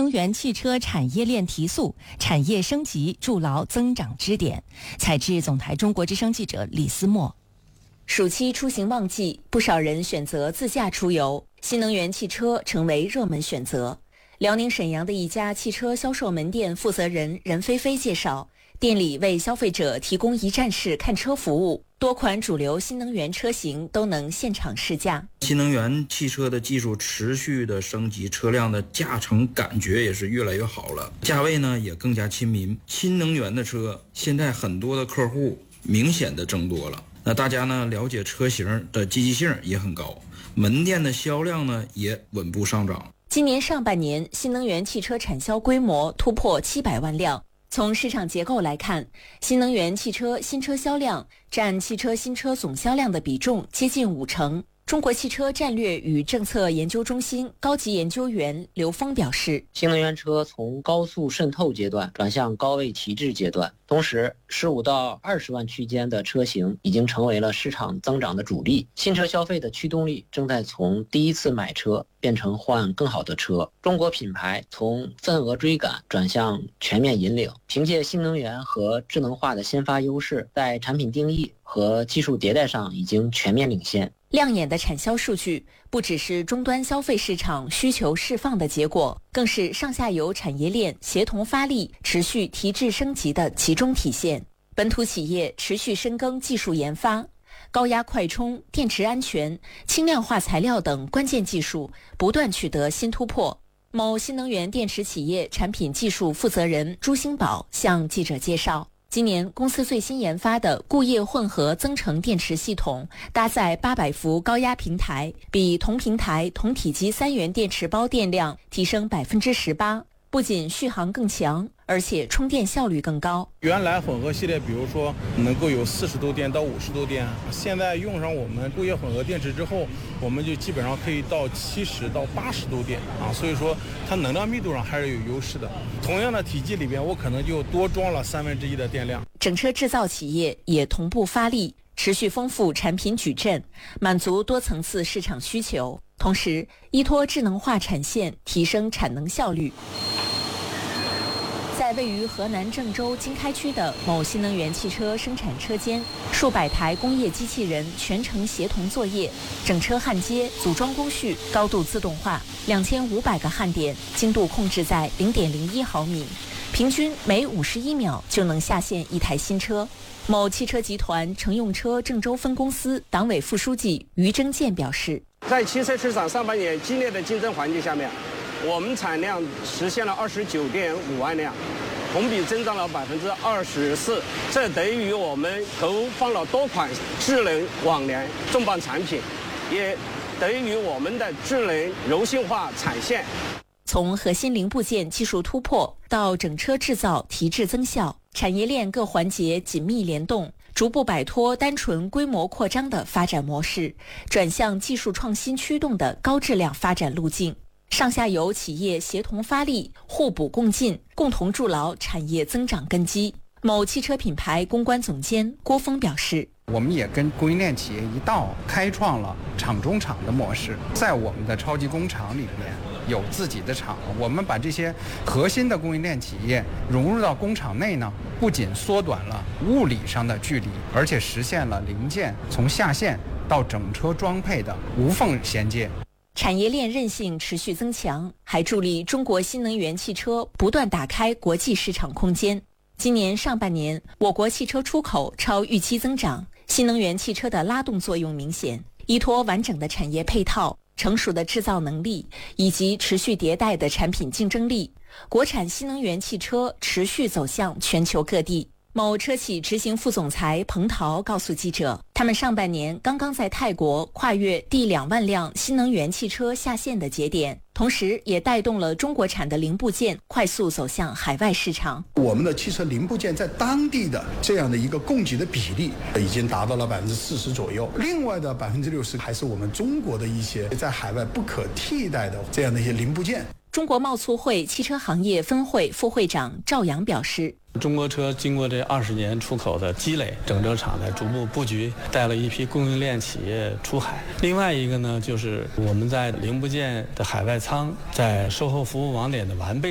能源汽车产业链提速，产业升级筑牢增长支点。采自总台中国之声记者李思墨。 暑期出行旺季，不少人选择自驾出游，新能源汽车成为热门选择。辽宁沈阳的一家汽车销售门店负责人任菲菲介绍，店里为消费者提供一站式看车服务，多款主流新能源车型都能现场试驾。 新能源汽车的技术持续的升级，车辆的驾乘感觉也是越来越好了，价位呢也更加亲民。新能源的车现在很多的客户明显的增多了，那大家呢了解车型的积极性也很高，门店的销量呢也稳步上涨。 今年上半年，新能源汽车产销规模突破700万辆。从市场结构来看，新能源汽车新车销量占汽车新车总销量的比重接近50%。中国汽车战略与政策研究中心高级研究员刘峰表示， 新能源车从高速渗透阶段转向高位提质阶段，同时15到20万区间的车型已经成为了市场增长的主力。新车消费的驱动力正在从第一次买车变成换更好的车。中国品牌从份额追赶转向全面引领，凭借新能源和智能化的先发优势，在产品定义和技术迭代上已经全面领先。 亮眼的产销数据不只是终端消费市场需求释放的结果，更是上下游产业链协同发力、持续提质升级的集中体现。本土企业持续深耕技术研发，高压快充、电池安全、轻量化材料等关键技术不断取得新突破。某新能源电池企业产品技术负责人朱兴宝向记者介绍，今年公司最新研发的固液混合增程电池系统搭载800伏高压平台，比同平台同体积3元电池包电量提升18%，不仅续航更强，而且充电效率更高。 原来混合系列比如说能够有40度电到50度电，现在用上我们固液混合电池之后，我们就基本上可以到70到80度电所以说它能量密度上还是有优势的。同样的体积里边，我可能就多装了1/3的电量。 整车制造企业也同步发力，持续丰富产品矩阵，满足多层次市场需求，同时依托智能化产线提升产能效率。在位于河南郑州经开区的某新能源汽车生产车间，数百台工业机器人全程协同作业，整车焊接、组装工序高度自动化，2500个焊点精度控制在0.01毫米，平均每51秒就能下线一台新车。某汽车集团乘用车郑州分公司党委副书记于征建表示， 在汽车市场上半年激烈的竞争环境下面，我们产量实现了29.5万辆，同比增长了24%。这得益于我们投放了多款智能网联重磅产品，也得益于我们的智能柔性化产线。 从核心零部件技术突破到整车制造提质增效，产业链各环节紧密联动，逐步摆脱单纯规模扩张的发展模式，转向技术创新驱动的高质量发展路径。上下游企业协同发力，互补共进，共同筑牢产业增长根基。某汽车品牌公关总监郭峰表示， 我们也跟供应链企业一道开创了厂中厂的模式，在我们的超级工厂里面有自己的厂，我们把这些核心的供应链企业融入到工厂内呢，不仅缩短了物理上的距离，而且实现了零件从下线到整车装配的无缝衔接。 产业链韧性持续增强，还助力中国新能源汽车不断打开国际市场空间。今年上半年，我国汽车出口超预期增长，新能源汽车的拉动作用明显。依托完整的产业配套、成熟的制造能力以及持续迭代的产品竞争力，国产新能源汽车持续走向全球各地。某车企执行副总裁彭涛告诉记者，他们上半年刚刚在泰国跨越第2万辆新能源汽车下线的节点，同时也带动了中国产的零部件快速走向海外市场。 我们的汽车零部件在当地的这样的一个供给的比例已经达到了40%左右，另外的60%还是我们中国的一些在海外不可替代的这样的一些零部件。 中国贸促会汽车行业分会副会长赵阳表示， 中国车经过这20年出口的积累，整车厂在逐步布局，带了一批供应链企业出海。另外一个呢，就是我们在零部件的海外仓，在售后服务网点的完备